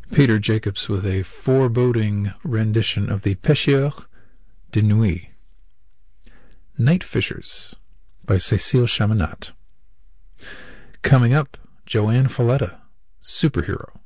Peter Jacobs with a foreboding rendition of the Pêcheurs de Nuit. Night Fishers by Cécile Chaminade. Coming up, Joanne Falletta, Superhero.